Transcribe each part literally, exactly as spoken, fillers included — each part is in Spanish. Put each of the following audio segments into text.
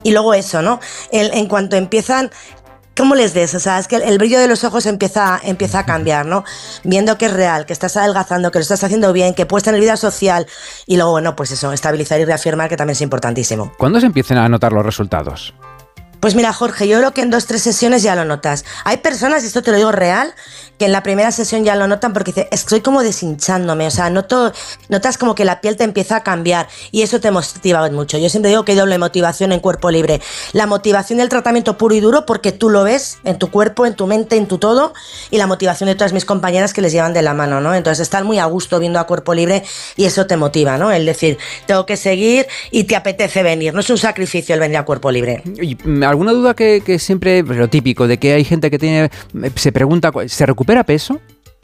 Y luego eso, ¿no? El, en cuanto empiezan... ¿Cómo les des? O sea, es que el, el brillo de los ojos empieza, empieza a cambiar, ¿no? Viendo que es real, que estás adelgazando, que lo estás haciendo bien, que puedes tener vida social y luego, bueno, pues eso, estabilizar y reafirmar, que también es importantísimo. ¿Cuándo se empiezan a notar los resultados? Pues mira, Jorge, yo creo que en dos, tres sesiones ya lo notas. Hay personas, y esto te lo digo real, que en la primera sesión ya lo notan porque dice, estoy como deshinchándome, o sea, noto, notas como que la piel te empieza a cambiar y eso te motiva mucho. Yo siempre digo que hay doble motivación en Cuerpo Libre. La motivación del tratamiento puro y duro porque tú lo ves en tu cuerpo, en tu mente, en tu todo, y la motivación de todas mis compañeras que les llevan de la mano, ¿no? Entonces están muy a gusto viendo a Cuerpo Libre y eso te motiva, ¿no? El decir, tengo que seguir y te apetece venir. No es un sacrificio el venir a Cuerpo Libre. Y, ¿alguna duda que, que siempre, pues lo típico, de que hay gente que tiene, se pregunta, ¿se recupera peso?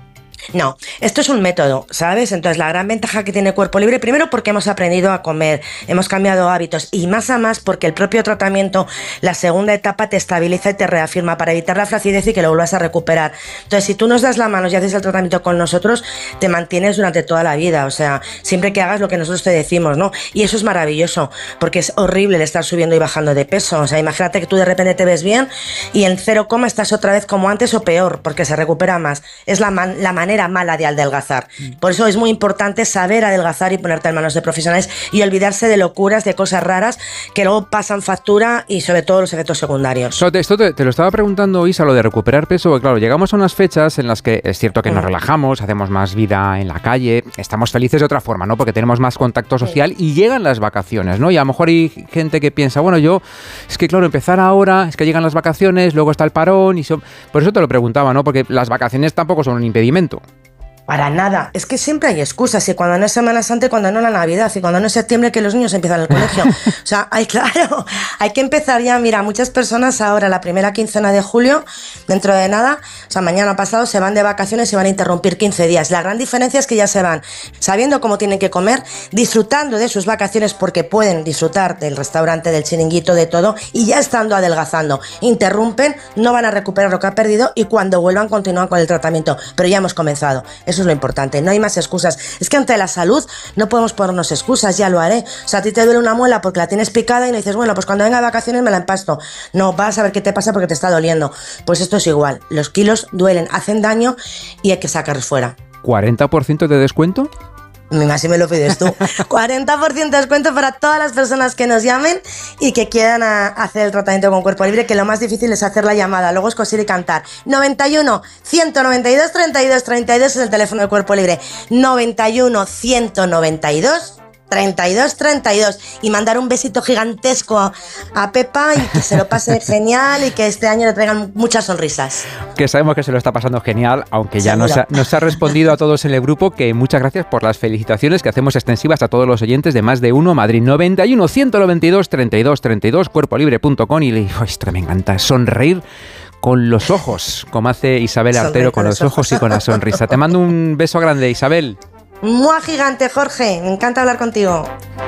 No, esto es un método, ¿sabes? Entonces la gran ventaja que tiene Cuerpo Libre, primero porque hemos aprendido a comer, hemos cambiado hábitos y más a más porque el propio tratamiento, la segunda etapa te estabiliza y te reafirma para evitar la flacidez y que lo vuelvas a recuperar. Entonces si tú nos das la mano y haces el tratamiento con nosotros, te mantienes durante toda la vida, o sea, siempre que hagas lo que nosotros te decimos, ¿no? Y eso es maravilloso, porque es horrible el estar subiendo y bajando de peso, o sea, imagínate que tú de repente te ves bien y en cero coma estás otra vez como antes o peor, porque se recupera más. Es la, man- la manera mala de adelgazar. Por eso es muy importante saber adelgazar y ponerte en manos de profesionales y olvidarse de locuras, de cosas raras que luego pasan factura y sobre todo los efectos secundarios. Esto te, te lo estaba preguntando, Isa, lo de recuperar peso, porque claro, llegamos a unas fechas en las que es cierto que nos relajamos, hacemos más vida en la calle, estamos felices de otra forma, ¿no? Porque tenemos más contacto social y llegan las vacaciones, ¿no? Y a lo mejor hay gente que piensa, bueno, yo, es que claro, empezar ahora, es que llegan las vacaciones, luego está el parón y so... por eso te lo preguntaba, ¿no? Porque las vacaciones tampoco son un impedimento. Para nada, es que siempre hay excusas, y cuando no es Semana Santa, y cuando no la Navidad, y cuando no es septiembre que los niños empiezan el colegio. O sea, hay, claro, hay que empezar ya, mira, muchas personas ahora, la primera quincena de julio, dentro de nada, o sea, mañana pasado se van de vacaciones y van a interrumpir quince días. La gran diferencia es que ya se van sabiendo cómo tienen que comer, disfrutando de sus vacaciones porque pueden disfrutar del restaurante, del chiringuito, de todo, y ya estando adelgazando. Interrumpen, no van a recuperar lo que ha perdido y cuando vuelvan continúan con el tratamiento, pero ya hemos comenzado. Eso es lo importante, no hay más excusas. Es que ante la salud no podemos ponernos excusas, ya lo haré. O sea, a ti te duele una muela porque la tienes picada y no dices, bueno, pues cuando venga de vacaciones me la empasto. No, vas a ver qué te pasa porque te está doliendo. Pues esto es igual, los kilos duelen, hacen daño y hay que sacarlos fuera. ¿cuarenta por ciento de descuento? Así me lo pides tú. cuarenta por ciento de descuento para todas las personas que nos llamen y que quieran a, hacer el tratamiento con Cuerpo Libre, que lo más difícil es hacer la llamada, luego es coser y cantar. noventa y uno, ciento noventa y dos, treinta y dos, treinta y dos es el teléfono de Cuerpo Libre. noventa y uno, ciento noventa y dos, treinta y dos, treinta y dos y mandar un besito gigantesco a, a Pepa y que se lo pase genial y que este año le traigan muchas sonrisas. Que sabemos que se lo está pasando genial, aunque ya nos ha, nos ha respondido a todos en el grupo que muchas gracias por las felicitaciones que hacemos extensivas a todos los oyentes de Más de Uno Madrid. Noventa y uno, ciento noventa y dos, treinta y dos, treinta y dos, cuerpo libre punto com, y le digo, esto me encanta, sonreír con los ojos, como hace Isabel Artero, con los ojos y con la sonrisa. Te mando un beso grande, Isabel. ¡Mua gigante, Jorge! Me encanta hablar contigo.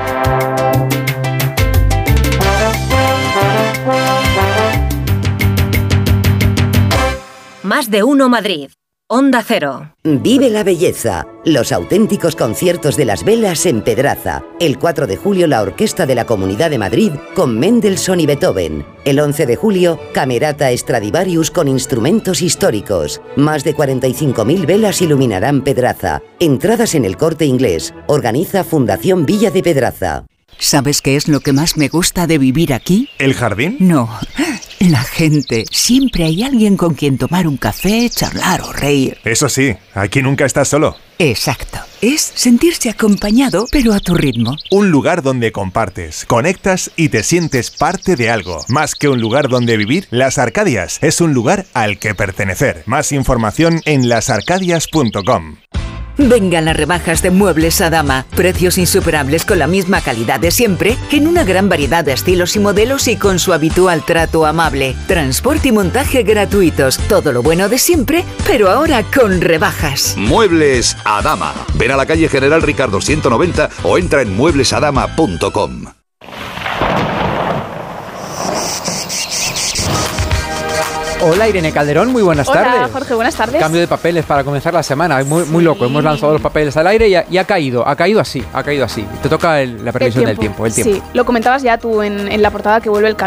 Más de Uno Madrid. Onda Cero. Vive la belleza. Los auténticos conciertos de las velas en Pedraza. El cuatro de julio la Orquesta de la Comunidad de Madrid con Mendelssohn y Beethoven. El once de julio, Camerata Stradivarius con instrumentos históricos. Más de cuarenta y cinco mil velas iluminarán Pedraza. Entradas en El Corte Inglés. Organiza Fundación Villa de Pedraza. ¿Sabes qué es lo que más me gusta de vivir aquí? ¿El jardín? No, la gente. Siempre hay alguien con quien tomar un café, charlar o reír. Eso sí, aquí nunca estás solo. Exacto. Es sentirse acompañado, pero a tu ritmo. Un lugar donde compartes, conectas y te sientes parte de algo. Más que un lugar donde vivir, Las Arcadias es un lugar al que pertenecer. Más información en las arcadias punto com. Vengan las rebajas de Muebles Adama. Precios insuperables con la misma calidad de siempre, en una gran variedad de estilos y modelos y con su habitual trato amable. Transporte y montaje gratuitos. Todo lo bueno de siempre, pero ahora con rebajas. Muebles Adama. Ven a la calle General Ricardo ciento noventa o entra en muebles adama punto com. Hola, Irene Calderón, muy buenas Hola, tardes. Hola, Jorge, buenas tardes. Cambio de papeles para comenzar la semana, muy, muy loco. Hemos lanzado los papeles al aire y ha, y ha caído, ha caído así, ha caído así. Te toca el, la previsión del tiempo, el tiempo. Sí, lo comentabas ya tú en, en la portada que vuelve el calor.